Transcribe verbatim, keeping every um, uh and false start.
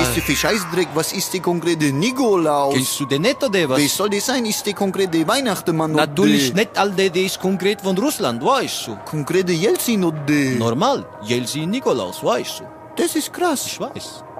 ist der für Scheißdreck? Was ist der konkrete Nikolaus? Kennst du den nicht, oder was? Was soll das sein? Ist der konkrete Weihnachtsmann oder Natürlich der nicht, all der, der ist konkret von Russland, weißt du. konkrete Jelzin oder der? Normal, Jelsin Nikolaus, weißt du. Das ist krass. Ich weiß.